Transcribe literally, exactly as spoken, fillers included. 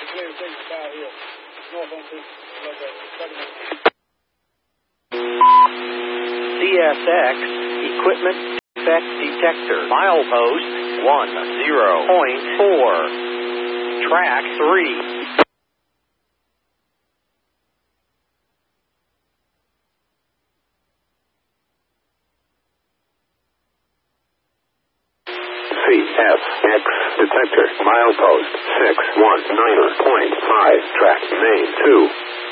clear signal about here. North on two. C S X Equipment Defect Detector. Milepost one zero point four. Track three. C S X Detector. Milepost six one nine point five. Track main two.